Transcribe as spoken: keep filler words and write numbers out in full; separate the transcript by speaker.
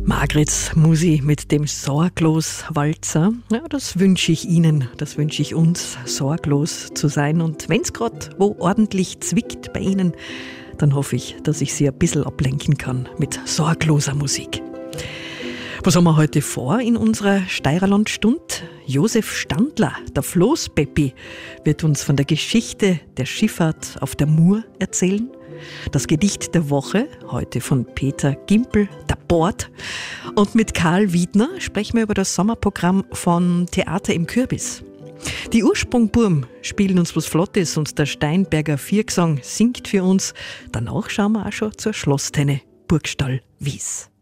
Speaker 1: Margrets Musi mit dem Sorglos-Walzer. Ja, das wünsche ich Ihnen, das wünsche ich uns, sorglos zu sein. Und wenn es gerade wo ordentlich zwickt bei Ihnen, dann hoffe ich, dass ich Sie ein bisschen ablenken kann mit sorgloser Musik. Was haben wir heute vor in unserer Steirerland-Stund? Josef Standler, der Floßpeppi, wird uns von der Geschichte der Schifffahrt auf der Mur erzählen. Das Gedicht der Woche, heute von Peter Gimpel, der Bord. Und mit Karl Wiedner sprechen wir über das Sommerprogramm von Theater im Kürbis. Die Ursprungburm spielen uns was Flottes und der Steinberger Viergesang singt für uns. Danach schauen wir auch schon zur Schlosstenne Burgstall Wies.